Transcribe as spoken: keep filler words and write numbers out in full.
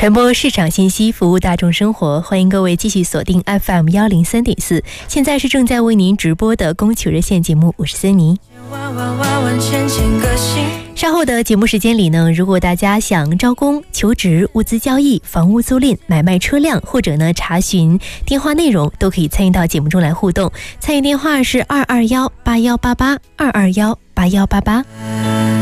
传播市场信息，服务大众生活，欢迎各位继续锁定 F M 一零三点四。现在是正在为您直播的供求热线节目，我是森妮。稍后的节目时间里呢，如果大家想招工、求职、物资交易、房屋租赁、买卖车辆，或者呢查询电话内容，都可以参与到节目中来互动。参与电话是二二幺八幺八八二二幺八幺八八。